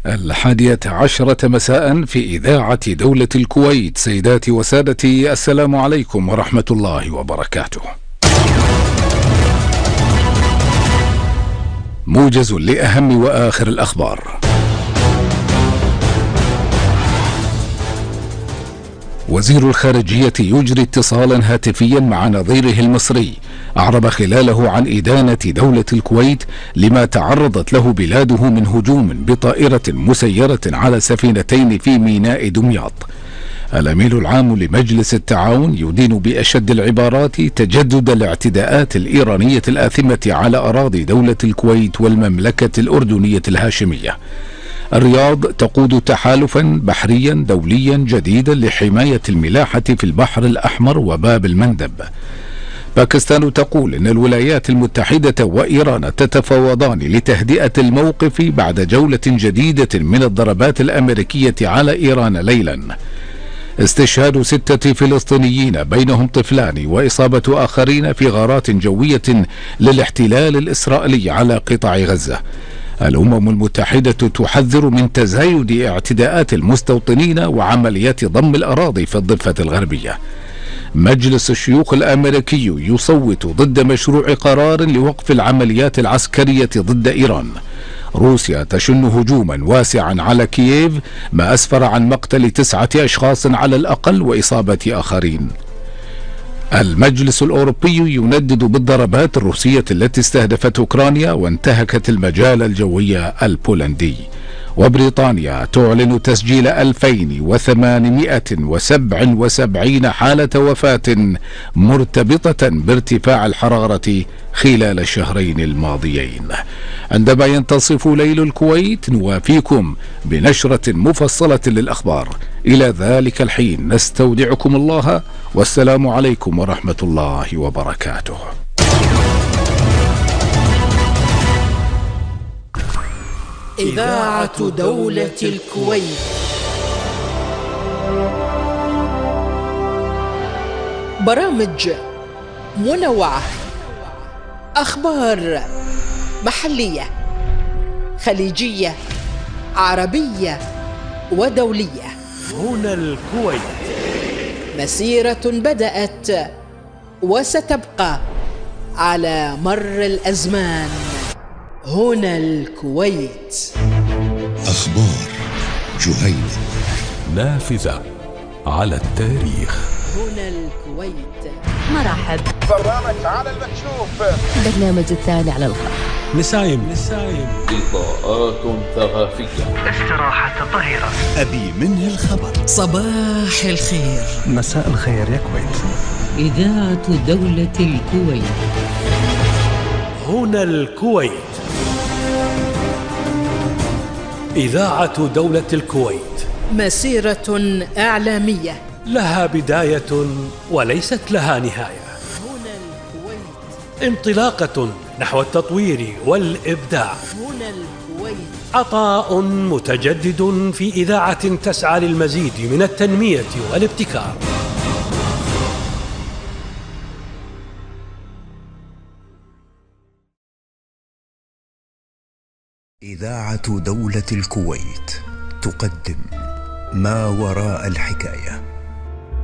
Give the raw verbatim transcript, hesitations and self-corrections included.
الحادية عشرة مساء في إذاعة دولة الكويت. سيداتي وسادتي، السلام عليكم ورحمة الله وبركاته. موجز لأهم وآخر الأخبار. وزير الخارجية يجري اتصالا هاتفيا مع نظيره المصري، أعرب خلاله عن إدانة دولة الكويت لما تعرضت له بلاده من هجوم بطائرة مسيرة على سفينتين في ميناء دمياط. الأمين العام لمجلس التعاون يدين بأشد العبارات تجدد الاعتداءات الإيرانية الآثمة على أراضي دولة الكويت والمملكة الأردنية الهاشمية. الرياض تقود تحالفا بحريا دوليا جديدا لحماية الملاحة في البحر الأحمر وباب المندب. باكستان تقول إن الولايات المتحدة وإيران تتفاوضان لتهدئة الموقف بعد جولة جديدة من الضربات الأمريكية على إيران ليلا. استشهاد ستة فلسطينيين بينهم طفلان وإصابة آخرين في غارات جوية للاحتلال الإسرائيلي على قطاع غزة. الأمم المتحدة تحذر من تزايد اعتداءات المستوطنين وعمليات ضم الأراضي في الضفة الغربية. مجلس الشيوخ الأمريكي يصوت ضد مشروع قرار لوقف العمليات العسكرية ضد إيران. روسيا تشن هجوما واسعا على كييف، ما أسفر عن مقتل تسعة أشخاص على الأقل وإصابة آخرين. المجلس الأوروبي يندد بالضربات الروسية التي استهدفت أوكرانيا وانتهكت المجال الجوي البولندي. وبريطانيا تعلن تسجيل ألفين وثمانمائة وسبعة وسبعين حالة وفاة مرتبطة بارتفاع الحرارة خلال الشهرين الماضيين. عندما ينتصف ليل الكويت نوافيكم بنشرة مفصلة للأخبار. إلى ذلك الحين نستودعكم الله، والسلام عليكم ورحمة الله وبركاته. إذاعة دولة الكويت. برامج منوعة، أخبار محلية، خليجية، عربية ودولية. هنا الكويت، مسيرة بدأت وستبقى على مر الأزمان. هنا الكويت. أخبار جهينة، نافذة على التاريخ. هنا الكويت. مرحب. برنامج على المكشوف. البرنامج الثاني على الخط. نسايم نسايم لقاءات ثقافية. استراحة طهيرة. أبي منه الخبر. صباح الخير. مساء الخير يا كويت. إذاعة دولة الكويت. هنا الكويت. إذاعة دولة الكويت، مسيرة إعلامية لها بداية وليست لها نهاية. هنا الكويت. انطلاقة نحو التطوير والإبداع. هنا الكويت. عطاء متجدد في إذاعة تسعى للمزيد من التنمية والابتكار. إذاعة دولة الكويت تقدم ما وراء الحكاية.